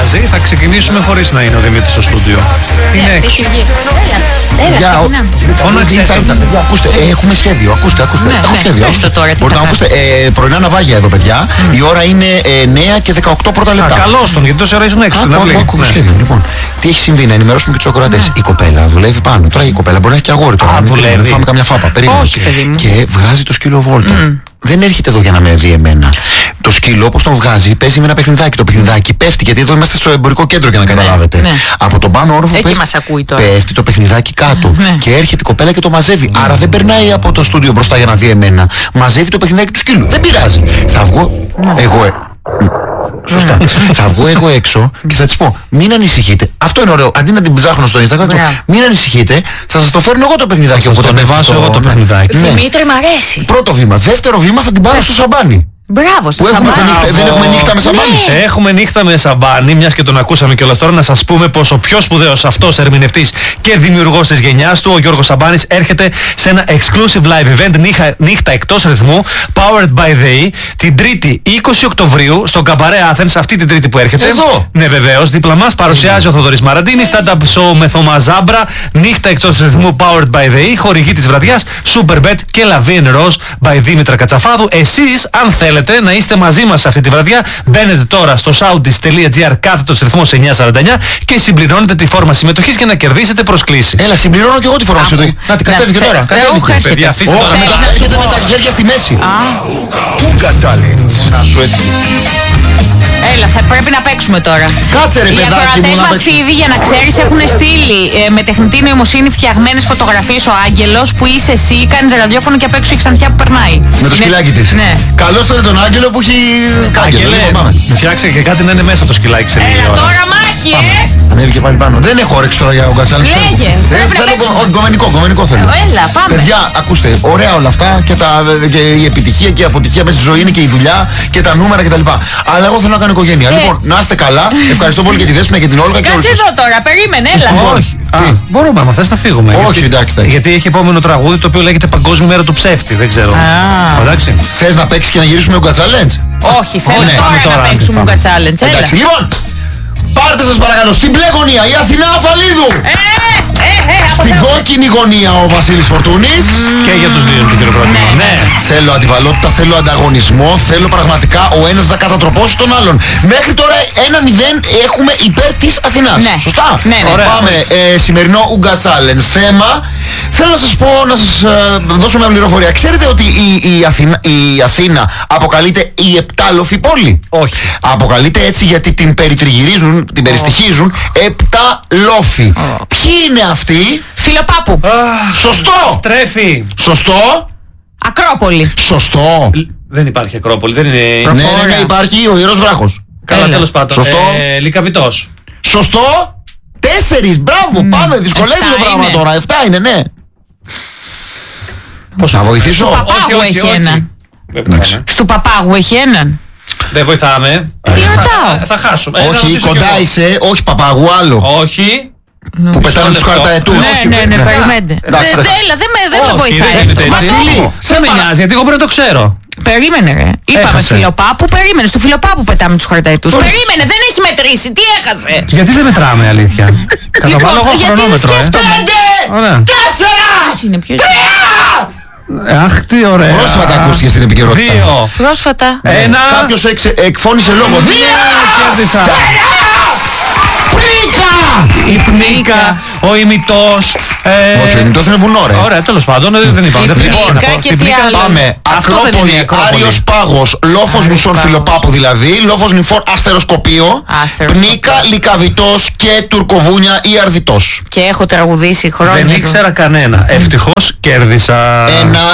πειράζει, θα ξεκινήσουμε χωρίς να είναι ο Δημήτρης στο στούντιο. Είναι έξω. Ακούστε, έχουμε σχέδιο. Ακούστε. Έχω σχέδιο. Μπορείτε να ακούσετε πρωινά ναυάγια εδώ, παιδιά. Η ώρα είναι 9 και 18 πρώτα λεπτά. Καλώς τον, γιατί τόση ώρα ήσουν έξω. Ακούω σχέδιο. Λοιπόν, τι έχει συμβεί, να ενημερώσουμε και τους ακροατές. Η κοπέλα δουλεύει πάνω. Τώρα η κοπέλα μπορεί να έχει και αγόρι τώρα. δουλεύει. Δεν φάμε καμιά φάπα. Και βγάζει το σκύλο βόλτα. Δεν έρχεται εδώ για να με δει εμένα. Το σκύλο, όπως τον βγάζει, παίζει με ένα παιχνιδάκι. Το παιχνιδάκι πέφτει, γιατί εδώ είμαστε στο εμπορικό κέντρο για να καταλάβετε. Από τον πάνω όροφο πέφτει το παιχνιδάκι κάτω. Και έρχεται η κοπέλα και το μαζεύει. Άρα δεν περνάει από το στούντιο μπροστά για να δει εμένα. Μαζεύει το παιχνιδάκι του σκύλου. Δεν πειράζει. Θα βγω εγώ. Σωστά. Θα βγω εγώ έξω και θα της πω: μην ανησυχείτε. Αυτό είναι ωραίο. Αντί να την ψάχνω στο Instagram, μην ανησυχείτε. Θα σας το φέρνω εγώ το παιχνιδάκι. Θα σας το ανεβάσω εγώ το παιχνιδάκι. Δημήτρη, μ' αρέσει. Πρώτο βήμα. Δεύτερο βήμα, θα την πάρω στο σαμπάνι. Μπράβο, στο σαμπάνι. Δεν έχουμε νύχτα με σαμπάνι. Έχουμε νύχτα με σαμπάνι, μιας και τον ακούσαμε κιόλας τώρα, να σας πούμε πως ο πιο σπουδαίος αυτός ερμηνευτής και δημιουργός της γενιάς του, ο Γιώργος Σαμπάνης, έρχεται σε ένα exclusive live event, νύχτα εκτός ρυθμού, Powered by the E, την 3η 20 Οκτωβρίου, στο Καμπαρέ Athens, αυτή την Τρίτη που έρχεται. Εδώ! Ναι, βεβαίως, δίπλα μας παρουσιάζει ο Θοδωρής Μαραντίνης, stand-up show με Θωμά Ζάμπρα, νύχτα εκτός ρυθμού, Powered by the E, χορηγή της βραδιάς, Superbet και La Vie en Rose by Δήμητρα Κατσαφάδου. Εσείς, αν θέλετε να είστε μαζί μας αυτή τη βραδιά, μπαίνετε τώρα στο soundis.gr κάθετος ρυθμός 949 και συμπληρώνετε τη φόρμα συμμετοχής για να κερδίσετε προσκλήσεις. Έλα, συμπληρώνω και εγώ τη φόρμα συμμετοχής. Να την κατέβηκε τώρα. Κατέβηκε. Παιδιά, αφήστε τώρα. Έρχεται με τα χέρια στη μέση. Ούγκα challenge. Να σου έφυγε. Έλα, θα πρέπει να παίξουμε τώρα. Κάτσε ρε Οι παιδάκι μου ακροατές να μας παίξουμε. ήδη, για να ξέρεις, έχουν στείλει με τεχνητή νοημοσύνη φτιαγμένες φωτογραφίες ο Άγγελος που είσαι εσύ, κάνεις ραδιόφωνο και απ' έξω η Ξανθιά που περνάει. Με το σκυλάκι της. Ναι. Καλώς τον τον Άγγελο που έχει... Άγγελε, φτιάξε και κάτι να είναι μέσα το σκυλάκι σε λίγη Έλα ώρα. τώρα μάχη, Ανέβηκε πάλι πάνω. Δεν έχω όρεξη τώρα για ο Γκατσάλης. Λέγε, πρέπει να παίξουμε. Κομμενικό θέλω. Έλα, πάμε. Παιδιά, ακούστε, ωραία όλα αυτά και η επιτυχία και η αποτυχία μέσα στη ζωή είναι και η δουλειά και τα νούμερα κτλ. Αλλά εγώ θέλω να κάνω οικογένεια. Λοιπόν, να είστε καλά. Ευχαριστώ πολύ για τη Δέσποινα και την Όλγα και όλους Κάτσε σας. εδώ τώρα, περίμενε, έλα. Όχι. Μπορούμε, άμα θες να φύγουμε. Όχι, εντάξει. Γιατί έχει επόμενο τραγούδι το οποίο λέγεται Παγκόσμια Μέρα του Ψεύτη. Δεν ξέρω. Εντάξει. Θες να παίξεις και να γυρίσουμε Ούγκα Challenge? Όχι, θέλω πάμε τώρα να τώρα, παίξουμε Ούγκα Challenge. Έλα. Εντάξει, λοιπόν, πάρτε σας παρακαλώ στην μπλε γωνία η Αθηνά Αφαλίδου. Στην κόκκινη γωνία ο Βασίλης Φορτούνης. Και για τους δύο την χειροκρότημα. Ναι. Θέλω αντιβαλότητα, θέλω ανταγωνισμό, θέλω πραγματικά ο ένας να κατατροπώσει τον άλλον. Μέχρι τώρα 1-0 έχουμε υπέρ της Αθηνάς. Ναι. Σωστά. Ναι, ναι. Ωραία. Πάμε. Σημερινό Ούγκα Challenge. Θέμα. Θέλω να σας πω, να σας δώσω μια πληροφορία. Ξέρετε ότι η Αθήνα αποκαλείται η επτάλοφη πόλη? Όχι. Αποκαλείται έτσι γιατί την περιτριγυρίζουν, την περιστοιχίζουν 7 λόφοι. Ποιοι είναι αυτοί? Φιλοπάπου. Σωστό. Στρέφει. Σωστό. Ακρόπολη. Σωστό. Δεν υπάρχει Ακρόπολη. Δεν είναι. Ναι, υπάρχει ο Ιερός Βράχος. Καλά, τέλος πάντων. Σωστό. Λυκαβητός. Σωστό. 4. Μπράβο. Πάμε. Δυσκολεύει το 7 πράγμα είναι. τώρα. 7 είναι, ναι. Πώς Να βοηθήσω? Παπάγου έχει έναν. Στου Παπάγου έχει έναν. Δεν βοηθάμε. ρωτάω. Θα χάσουμε. Θα Όχι, ρωτήσω κι κοντά εγώ. είσαι. Όχι, Παπαγού, άλλο. Όχι. Που πετάνε τους λεπτό. χαρταετούς. Ναι, περιμένετε. Εντάξει, Δεν με Όχι, βοηθάει. δεν γίνεται έτσι. Βασίλη, Σε με νοιάζει, γιατί εγώ πρέπει να το ξέρω. Περίμενε ρε. Είπαμε Έχασε. Φιλοπάπου, περίμενε. Στο Φιλοπάπου πετάμε τους χαρταετούς. Περίμενε, δεν έχει μετρήσει. Τι έχασε? Γιατί δεν μετράμε, αλήθεια. Καταβάλω εγώ γιατί χρονόμετρο, σκέφτομαι. 5. Ωραία. 4. Είναι ποιος? Αχ, τι ωραία. Πρόσφατα ακούστηκε στην επικαιρότητα. 2. Πρόσφατα. Ένα. Κάποιος εκφώνησε λόγο. 2. Κέρδισα. Η Πνίκα, ο ημιτός. Όχι, ο ημιτός είναι βουνό, ρε. Ωραία, τέλος πάντων, δεν είπαμε. Δεν Πνίκα χρειάζεται να πω. και Την τι Πνίκα, άλλο? Πάμε. Αυτό δεν είναι Ακρόπολη, η Ακρόπολη. Άριος Πάγος, Λόφος Μουσών Πάγος. Φιλοπάπου δηλαδή, Λόφος Νυμφών Αστεροσκοπείο, Αστεροσκοπείο. Πνίκα, Λυκαβητός και Τουρκοβούνια ή Αρδιτός. Και έχω τραγουδήσει χρόνια. Δεν ήξερα κανένα. Ευτυχώς κέρδισα.